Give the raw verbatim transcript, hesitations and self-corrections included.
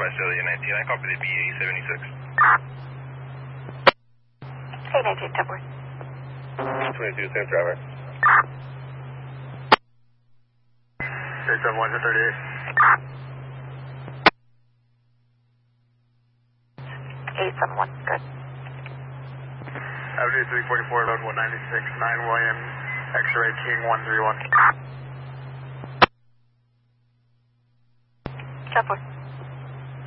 Northwest L A nineteen, I copy the B A seventy-six. A nineteen, Tupperware. twenty-two, same driver. eight seven one, thirty-eight. eight seven one, good. Avenue three forty-four, load one ninety-six, nine William, X-ray King one three one. Tupperware.